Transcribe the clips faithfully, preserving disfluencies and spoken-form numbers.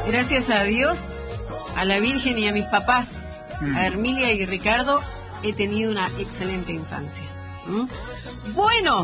Gracias a Dios, a la Virgen y a mis papás, mm. a Hermilia y Ricardo, he tenido una excelente infancia. ¿Mm? Bueno,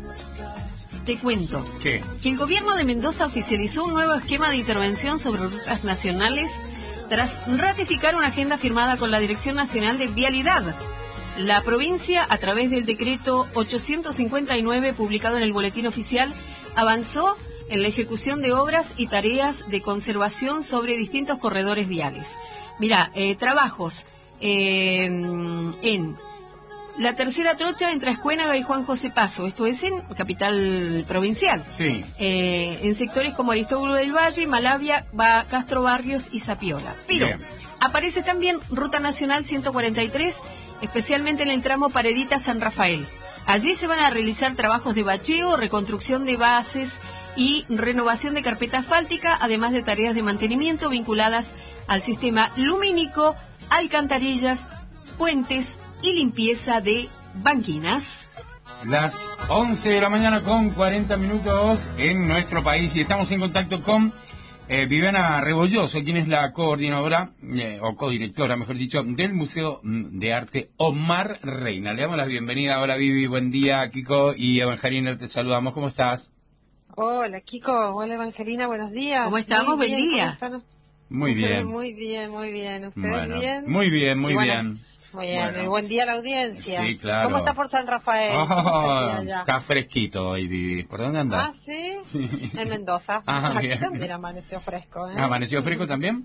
te cuento ¿Qué? que el gobierno de Mendoza oficializó un nuevo esquema de intervención sobre rutas nacionales tras ratificar una agenda firmada con la Dirección Nacional de Vialidad. La provincia, a través del decreto ochocientos cincuenta y nueve, publicado en el Boletín Oficial, avanzó en la ejecución de obras y tareas de conservación sobre distintos corredores viales. Mira, eh, trabajos eh, en la tercera trocha entre Ascuénaga y Juan José Paso, esto es en capital provincial. Sí. Eh, en sectores como Aristóbulo del Valle, Malavia, ba Castro Barrios y Zapiola. Pero Bien. aparece también Ruta Nacional ciento cuarenta y tres, especialmente en el tramo Paredita-San Rafael. Allí se van a realizar trabajos de bacheo, reconstrucción de bases y renovación de carpeta asfáltica, además de tareas de mantenimiento vinculadas al sistema lumínico, alcantarillas, puentes y limpieza de banquinas. Las once de la mañana con cuarenta minutos en nuestro país y estamos en contacto con eh, Viviana Rebolloso, quien es la coordinadora, eh, o codirectora, mejor dicho, del Museo de Arte Omar Reina. Le damos la bienvenida. Hola Vivi, buen día. Kiko y Evangelina, te saludamos. ¿Cómo estás? Hola, Kiko. Hola, Evangelina. Buenos días. ¿Cómo estamos? Muy Buen bien. día. Muy bien. Muy bien, muy bien. ¿Ustedes bueno, bien? Muy bien, muy bueno, bien. Muy bien. Bueno. Y buen día a la audiencia. Sí, claro. ¿Cómo está por San Rafael? Oh, está fresquito hoy, Vivi. ¿Por dónde andás? Ah, ¿sí? sí. En Mendoza. Ah, Aquí bien. también amaneció fresco, ¿eh? ¿Amaneció fresco también?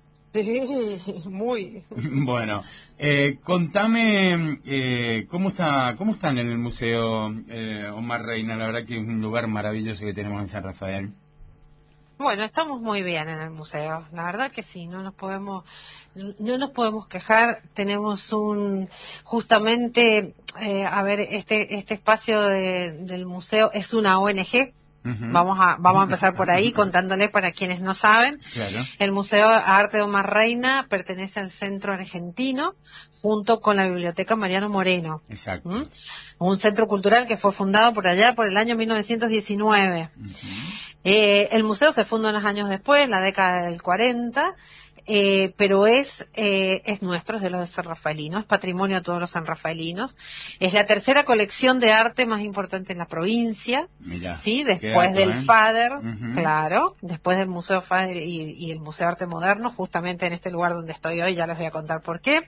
Sí, muy. Bueno, eh, contame eh, cómo está, cómo está en el Museo eh, Omar Reina. La verdad que es un lugar maravilloso que tenemos en San Rafael. Bueno, estamos muy bien en el museo. La verdad que sí, no nos podemos, no nos podemos quejar. Tenemos un, justamente, eh, a ver, este, este espacio de, del museo es una O N G. Uh-huh. Vamos a vamos a empezar por ahí contándole para quienes no saben. Claro. El Museo de Arte de Omar Reina pertenece al Centro Argentino junto con la Biblioteca Mariano Moreno. Exacto. ¿Mm? Un centro cultural que fue fundado por allá por el año mil novecientos diecinueve. Uh-huh. Eh, el museo se funda unos años después, en la década del cuarenta. Eh, pero es eh, es nuestro, es de los sanrafaelinos, es patrimonio de todos los sanrafaelinos. Es la tercera colección de arte más importante en la provincia. Mirá, sí, después alto, del ¿eh? Fader, uh-huh. claro, después del Museo Fader y, y el Museo de Arte Moderno, justamente en este lugar donde estoy hoy, ya les voy a contar por qué.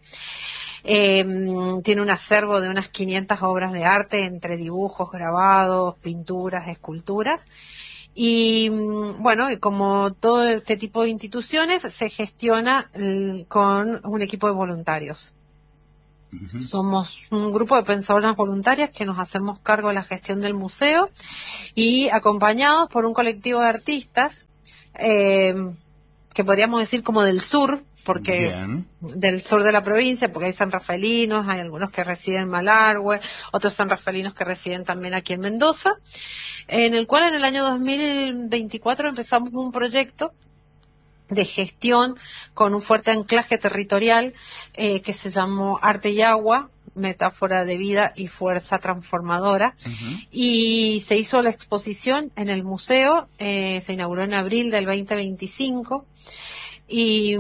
Eh, tiene un acervo de unas quinientas obras de arte entre dibujos, grabados, pinturas, esculturas. Y bueno, como todo este tipo de instituciones, se gestiona l- con un equipo de voluntarios. Uh-huh. Somos un grupo de pensadoras voluntarias que nos hacemos cargo de la gestión del museo y acompañados por un colectivo de artistas eh, que podríamos decir como del sur, porque Bien. del sur de la provincia, porque hay sanrafaelinos, hay algunos que residen en Malargüe, otros sanrafaelinos que residen también aquí en Mendoza, en el cual en el año dos mil veinticuatro empezamos un proyecto de gestión con un fuerte anclaje territorial eh, que se llamó Arte y Agua, metáfora de vida y fuerza transformadora. Uh-huh. Y se hizo la exposición en el museo, eh, se inauguró en abril del veinte veinticinco. Y,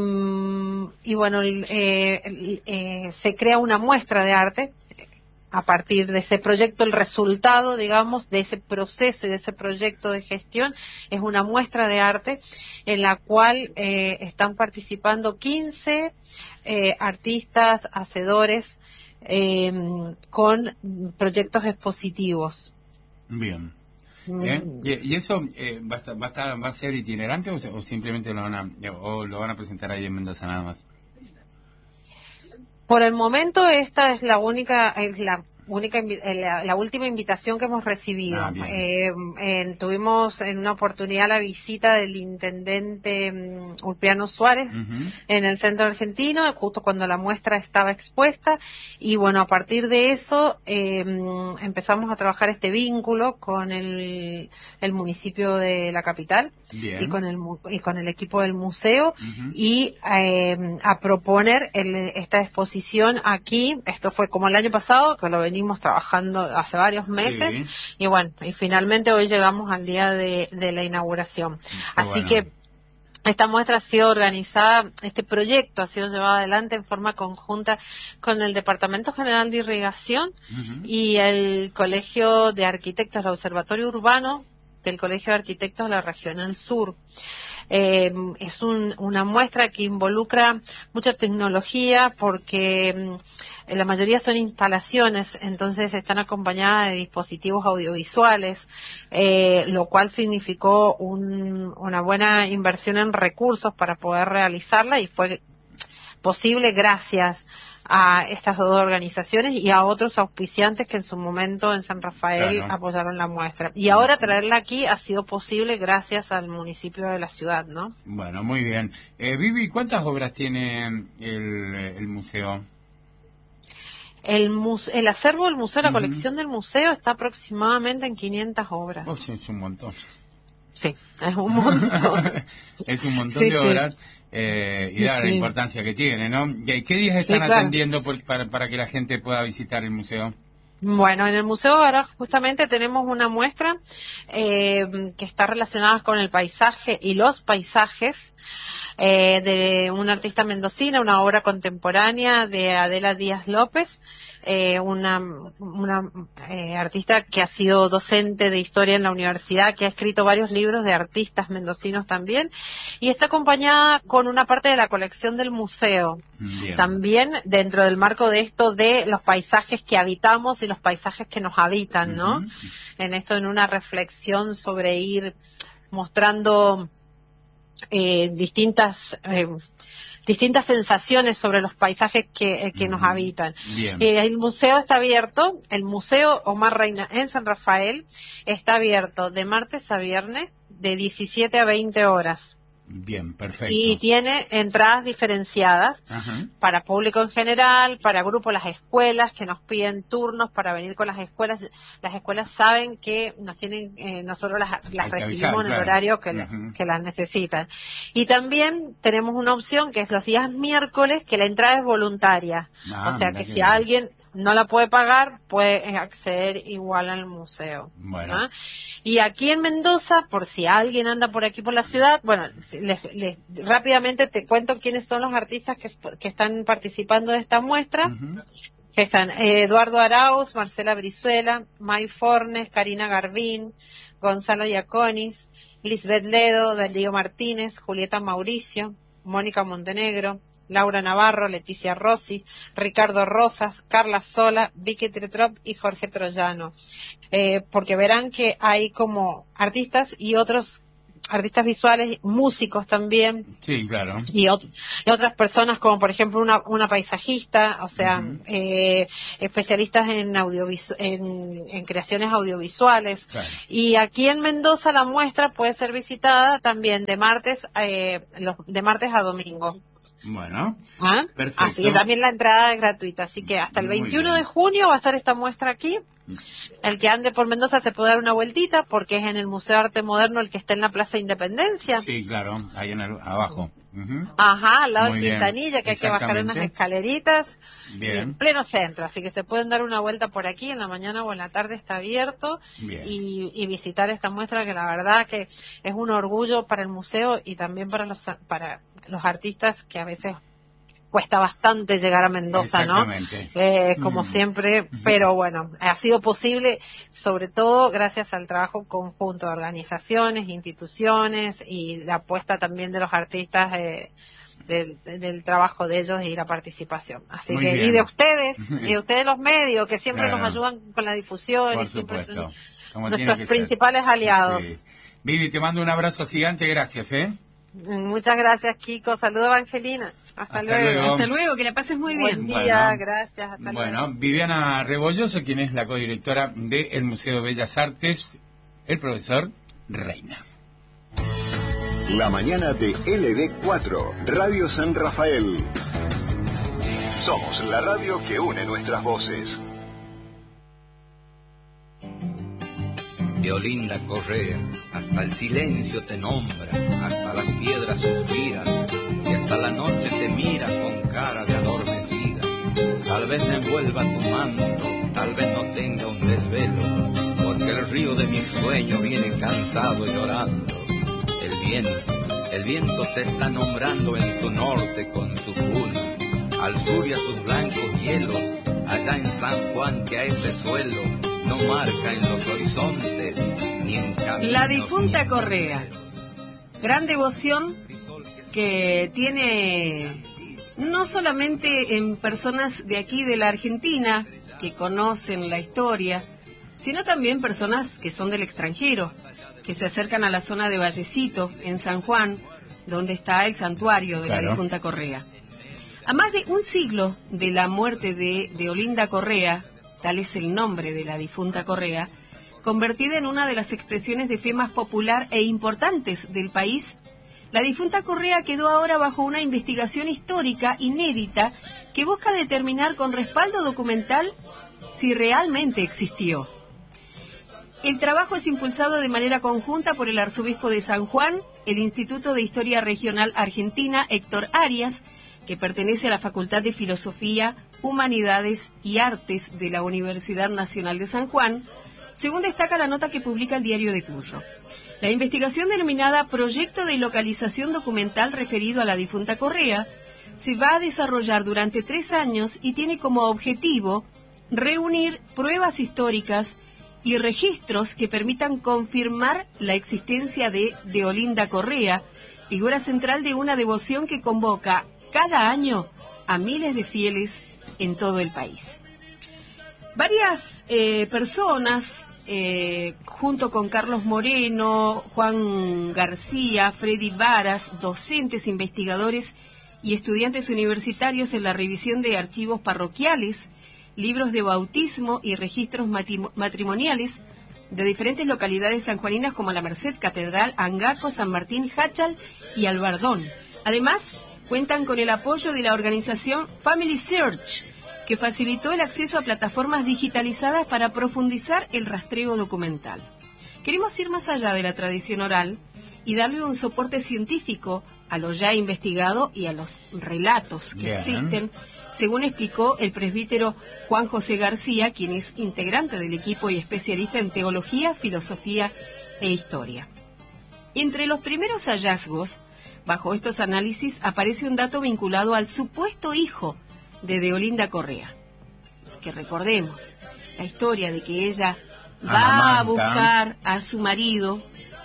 y bueno, eh, eh, se crea una muestra de arte a partir de ese proyecto. El resultado, digamos, de ese proceso y de ese proyecto de gestión es una muestra de arte en la cual eh, están participando quince eh, artistas, hacedores eh, con proyectos expositivos. Bien. ¿Eh? ¿Y, y eso eh, va, a estar, va, a estar, va a ser itinerante o, o simplemente lo van a o lo van a presentar ahí en Mendoza nada más? Por el momento esta es la única es la única la, la última invitación que hemos recibido. Ah, eh, eh, tuvimos en una oportunidad la visita del intendente um, Ulpiano Suárez uh-huh. en el Centro Argentino, justo cuando la muestra estaba expuesta, y bueno, a partir de eso eh, empezamos a trabajar este vínculo con el, el municipio de la capital. Bien. y con el y con el equipo del museo uh-huh. y eh, a proponer el, esta exposición aquí. Esto fue como el año pasado, que lo venimos trabajando hace varios meses, sí. y bueno, y finalmente hoy llegamos al día de, de la inauguración. Qué Así bueno. que Esta muestra ha sido organizada, este proyecto ha sido llevado adelante en forma conjunta con el Departamento General de Irrigación uh-huh. y el Colegio de Arquitectos, el Observatorio Urbano del Colegio de Arquitectos de la Regional Sur. Eh, es un, una muestra que involucra mucha tecnología porque eh, la mayoría son instalaciones, entonces están acompañadas de dispositivos audiovisuales, eh, lo cual significó un, una buena inversión en recursos para poder realizarla y fue posible gracias a estas dos organizaciones y a otros auspiciantes que en su momento en San Rafael claro. apoyaron la muestra. Y ahora traerla aquí ha sido posible gracias al municipio de la ciudad, ¿no? Bueno, muy bien. Eh, Vivi, ¿cuántas obras tiene el, el museo? El, muse el acervo del museo, uh-huh. la colección del museo está aproximadamente en quinientas obras. Oh, sí, es un montón. Sí, es un montón. Es un montón sí, de obras. Sí. Eh, y da sí. la importancia que tiene, ¿no? ¿Qué días están sí, claro. atendiendo por, para, para que la gente pueda visitar el museo? Bueno, en el museo ahora justamente tenemos una muestra eh, que está relacionada con el paisaje y los paisajes eh, de una artista mendocina, una obra contemporánea de Adela Díaz López, eh, una, una eh, artista que ha sido docente de historia en la universidad, que ha escrito varios libros de artistas mendocinos también, y está acompañada con una parte de la colección del museo. Bien. También dentro del marco de esto de los paisajes que habitamos y los paisajes que nos habitan, ¿no? Uh-huh. En esto, en una reflexión sobre ir mostrando eh, distintas eh, distintas sensaciones sobre los paisajes que, eh, que nos habitan. Eh, el museo está abierto, el Museo Omar Reina en San Rafael está abierto de martes a viernes de diecisiete a veinte horas. Bien, perfecto. Y tiene entradas diferenciadas Ajá. para público en general, para grupo, las escuelas que nos piden turnos para venir con las escuelas. Las escuelas saben que nos tienen, eh, nosotros las, las recibimos avisar, en el claro. horario que, uh-huh. que las necesitan. Y también tenemos una opción que es los días miércoles, que la entrada es voluntaria. Ah, o sea que si bien. alguien no la puede pagar, puede acceder igual al museo. Bueno. ¿Ah? Y aquí en Mendoza, por si alguien anda por aquí por la ciudad, bueno, les, les, rápidamente te cuento quiénes son los artistas que, que están participando de esta muestra. Uh-huh. Que están eh, Eduardo Arauz, Marcela Brizuela, May Fornes, Karina Garbín, Gonzalo Iaconis, Lisbeth Ledo, Darío Martínez, Julieta Mauricio, Mónica Montenegro, Laura Navarro, Leticia Rossi, Ricardo Rosas, Carla Sola, Vicky Tretrop y Jorge Troyano. Eh, porque verán que hay como artistas y otros artistas visuales, músicos también. Sí, claro. Y, ot y otras personas como por ejemplo una, una paisajista, o sea, uh-huh. eh, especialistas en, audiovisu en, en creaciones audiovisuales. Claro. Y aquí en Mendoza la muestra puede ser visitada también de martes, eh, los, de martes a domingo. Bueno, ¿Ah? perfecto. Así que también la entrada es gratuita, así que hasta el veintiuno de junio va a estar esta muestra aquí. El que ande por Mendoza se puede dar una vueltita porque es en el Museo de Arte Moderno, el que está en la Plaza Independencia. Sí, claro, ahí en el, abajo. Uh-huh. Ajá, al lado de Quintanilla, que hay que bajar unas escaleritas. Bien. En pleno centro, así que se pueden dar una vuelta por aquí, en la mañana o en la tarde está abierto. Y, y visitar esta muestra que la verdad que es un orgullo para el museo y también para los, para los artistas que a veces cuesta bastante llegar a Mendoza, ¿no? Eh, como mm. siempre, pero bueno, ha sido posible, sobre todo gracias al trabajo conjunto de organizaciones, instituciones y la apuesta también de los artistas, eh, del, del trabajo de ellos y la participación. Así Muy que, bien. y de ustedes, y de ustedes los medios, que siempre claro. nos ayudan con la difusión Por y siempre supuesto. son nuestros principales ser. aliados. Sí. Vivi, te mando un abrazo gigante, gracias, ¿eh? Muchas gracias, Kiko. Saludos, Evangelina. Hasta, Hasta luego. luego. Hasta luego, que la pases muy bien. Buen día, bueno, gracias. Hasta bueno, luego. Viviana Rebolloso, quien es la codirectora del Museo de Bellas Artes, el profesor Reina. La mañana de L D cuatro, Radio San Rafael. Somos la radio que une nuestras voces. De Olinda Correa, hasta el silencio te nombra, hasta las piedras suspiran, y hasta la noche te mira con cara de adormecida. Tal vez me envuelva tu manto, tal vez no tenga un desvelo, porque el río de mi sueño viene cansado y llorando. El viento, El viento te está nombrando en tu norte con su cuna, al sur y a sus blancos hielos, allá en San Juan que a ese suelo no marca en los horizontes ni en caminos. La difunta Correa, gran devoción que tiene no solamente en personas de aquí de la Argentina que conocen la historia, sino también personas que son del extranjero, que se acercan a la zona de Vallecito, en San Juan, donde está el santuario de claro. la difunta Correa. A más de un siglo de la muerte de, de Olinda Correa, tal es el nombre de la difunta Correa, convertida en una de las expresiones de fe más popular e importantes del país, la difunta Correa quedó ahora bajo una investigación histórica inédita que busca determinar con respaldo documental si realmente existió. El trabajo es impulsado de manera conjunta por el arzobispo de San Juan, el Instituto de Historia Regional Argentina, Héctor Arias, que pertenece a la Facultad de Filosofía, Humanidades y Artes de la Universidad Nacional de San Juan, según destaca la nota que publica el Diario de Cuyo. La investigación denominada Proyecto de Localización Documental referido a la difunta Correa se va a desarrollar durante tres años y tiene como objetivo reunir pruebas históricas y registros que permitan confirmar la existencia de, de Olinda Correa, figura central de una devoción que convoca cada año a miles de fieles en todo el país. Varias eh, personas, eh, junto con Carlos Moreno, Juan García, Freddy Varas, docentes, investigadores y estudiantes universitarios en la revisión de archivos parroquiales, libros de bautismo y registros matrimoniales de diferentes localidades sanjuaninas como La Merced, Catedral, Angaco, San Martín, Jáchal y Albardón. Además, cuentan con el apoyo de la organización Family Search, que facilitó el acceso a plataformas digitalizadas para profundizar el rastreo documental. Queremos ir más allá de la tradición oral y darle un soporte científico a lo ya investigado y a los relatos que Bien. existen, según explicó el presbítero Juan José García, quien es integrante del equipo y especialista en teología, filosofía e historia. Entre los primeros hallazgos, bajo estos análisis, aparece un dato vinculado al supuesto hijo de Deolinda Correa. Que recordemos, la historia de que ella va Amamanta. a buscar a su marido,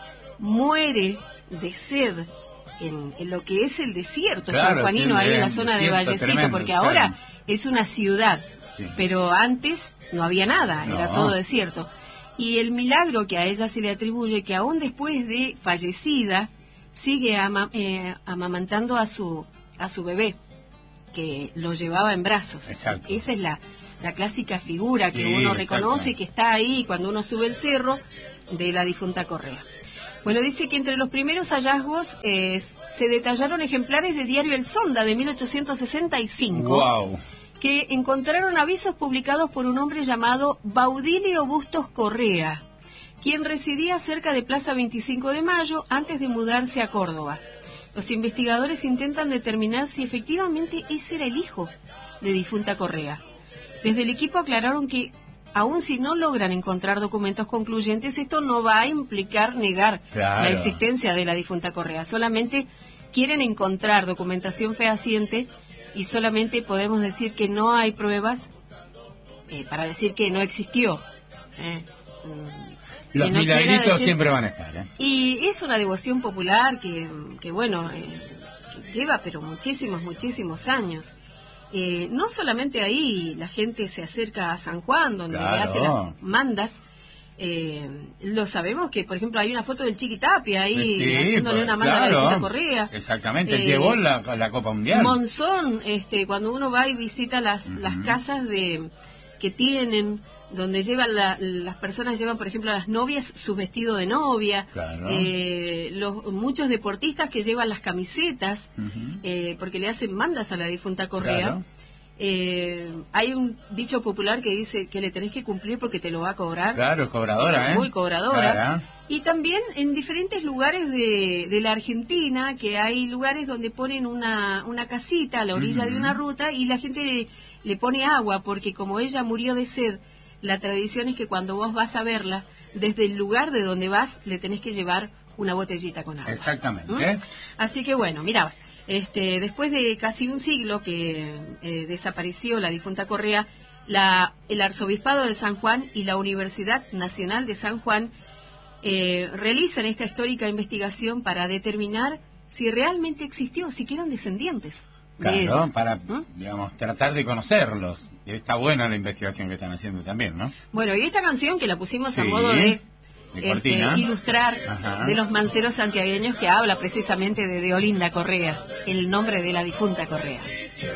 muere de sed en, en lo que es el desierto claro, sanjuanino, sí, ahí en la zona de Vallecito, tremendo, porque claro. ahora es una ciudad, sí. pero antes no había nada, no. era todo desierto. Y el milagro que a ella se le atribuye, que aún después de fallecida, sigue ama, eh, amamantando a su, a su bebé, que lo llevaba en brazos. Exacto. Esa es la, la clásica figura que sí, uno reconoce, exacto. que está ahí cuando uno sube el cerro, de la difunta Correa. Bueno, dice que entre los primeros hallazgos eh, se detallaron ejemplares de Diario El Sonda de mil ochocientos sesenta y cinco, wow. que encontraron avisos publicados por un hombre llamado Baudilio Bustos Correa, quien residía cerca de Plaza veinticinco de Mayo antes de mudarse a Córdoba. Los investigadores intentan determinar si efectivamente ese era el hijo de difunta Correa. Desde el equipo aclararon que aun si no logran encontrar documentos concluyentes, esto no va a implicar negar claro. la existencia de la difunta Correa. Solamente quieren encontrar documentación fehaciente y solamente podemos decir que no hay pruebas eh, para decir que no existió. Eh, Los no milagritos decir... siempre van a estar. ¿eh? Y es una devoción popular que, que bueno, eh, que lleva pero muchísimos, muchísimos años. Eh, no solamente ahí la gente se acerca a San Juan, donde claro. le hace las mandas. Eh, lo sabemos que, por ejemplo, hay una foto del Chiquitapia ahí sí, haciéndole pues, una manda claro. a la difunta Correa. Exactamente, eh, llevó la, la Copa Mundial. Monzón, este, cuando uno va y visita las, uh-huh. las casas de que tienen, donde llevan la, las personas llevan, por ejemplo, a las novias su vestido de novia, claro. eh, los muchos deportistas que llevan las camisetas, uh-huh. eh, porque le hacen mandas a la difunta Correa. Claro. Eh, hay un dicho popular que dice que le tenés que cumplir porque te lo va a cobrar. Claro, es cobradora, ¿eh? Muy cobradora. Claro. Y también en diferentes lugares de, de la Argentina, que hay lugares donde ponen una, una casita a la orilla uh-huh. de una ruta y la gente le, le pone agua, porque como ella murió de sed, la tradición es que cuando vos vas a verla, desde el lugar de donde vas, le tenés que llevar una botellita con agua. Exactamente. ¿Mm? ¿Eh? Así que bueno, mira, este, después de casi un siglo que eh, desapareció la difunta Correa, la, el Arzobispado de San Juan y la Universidad Nacional de San Juan eh, realizan esta histórica investigación para determinar si realmente existió, si quedan descendientes. Claro, de ella. para, ¿Mm? digamos, tratar de conocerlos. Está buena la investigación que están haciendo también, ¿no? Bueno, y esta canción que la pusimos Sí, a modo de, de cortina. este, ilustrar Ajá. de los manceros santiagueños, que habla precisamente de, de Olinda Correa, el nombre de la difunta Correa.